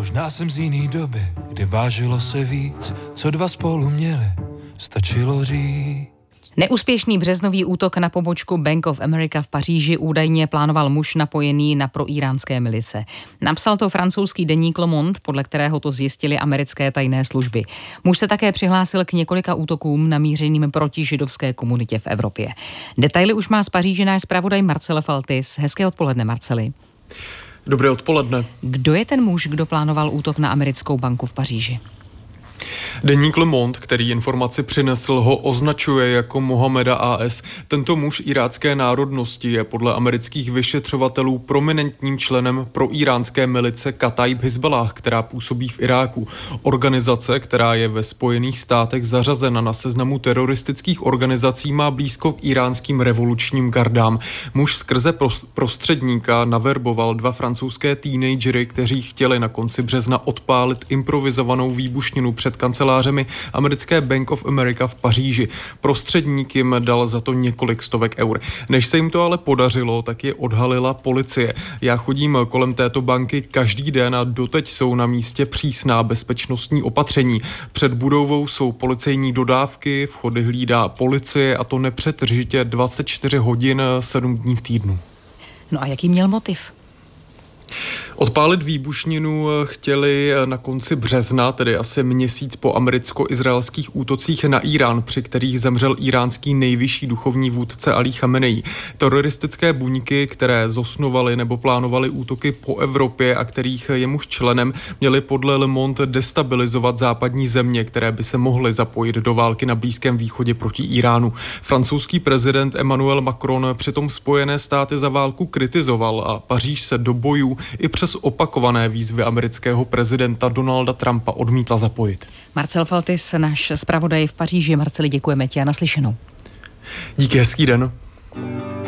Možná jsem z jiný doby, kdy vážilo se víc, co dva spolu měli, stačilo říct. Neúspěšný březnový útok na pobočku Bank of America v Paříži údajně plánoval muž napojený na proíránské milice. Napsal to francouzský deník Le Monde, podle kterého to zjistili americké tajné služby. Muž se také přihlásil k několika útokům namířeným proti židovské komunitě v Evropě. Detaily už má z Paříže náš zpravodaj Marcel Faltis. Hezké odpoledne, Marceli. Dobré odpoledne. Kdo je ten muž, kdo plánoval útok na americkou banku v Paříži? Deník Le Monde, který informaci přinesl, ho označuje jako Mohameda A.S. Tento muž irácké národnosti je podle amerických vyšetřovatelů prominentním členem proíránské milice Kataib Hizballah, která působí v Iráku. Organizace, která je ve Spojených státech zařazena na seznamu teroristických organizací, má blízko k iránským revolučním gardám. Muž skrze prostředníka naverboval dva francouzské teenagery, kteří chtěli na konci března odpálit improvizovanou výbušninu před kancelářemi americké Bank of America v Paříži. Prostředník jim dal za to několik stovek eur. Než se jim to ale podařilo, tak je odhalila policie. Já chodím kolem této banky každý den a doteď jsou na místě přísná bezpečnostní opatření. Před budovou jsou policejní dodávky, vchody hlídá policie a to nepřetržitě 24 hodin 7 dní v týdnu. No a jaký měl motiv? Odpálit výbušninu chtěli na konci března, tedy asi měsíc po americko-izraelských útocích na Irán, při kterých zemřel iránský nejvyšší duchovní vůdce Alí Chamenei. Teroristické buňky, které zosnovaly nebo plánovaly útoky po Evropě a kterých je muž členem, měly podle Le Monde destabilizovat západní země, které by se mohly zapojit do války na Blízkém východě proti Iránu. Francouzský prezident Emmanuel Macron přitom Spojené státy za válku kritizoval a Paříž se do bojů i přes opakované výzvy amerického prezidenta Donalda Trumpa odmítla zapojit. Marcel Faltis, náš zpravodaj v Paříži. Marceli, děkujeme ti a naslyšenou. Díky, hezký den.